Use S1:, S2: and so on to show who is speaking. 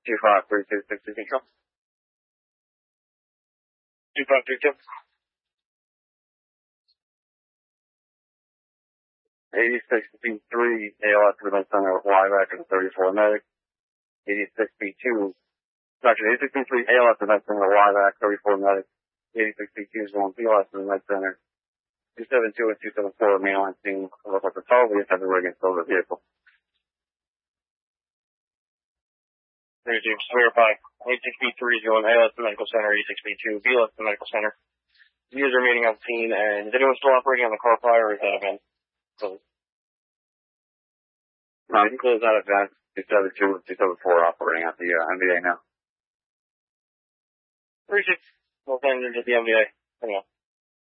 S1: 2532 control. 2532. 86B3 ALS to the med center, YVAC and 34 medic. 86B2. Actually, 86B3 ALS to the med center, YVAC, 34 medic. 86B2 is going BLS to the med center. 272 and 274 remain on scene. Look like the totally have the rig and still the vehicle. 32, just verify. 86B3 is going ALS to the medical center, 86B2 BLS to the medical center. Users are meeting on scene, and is anyone still operating on the car fire, or is that event closed? No, you can close that event. 272 and 274 operating at the MVA now. 36. We'll send it to the MVA. Hang on.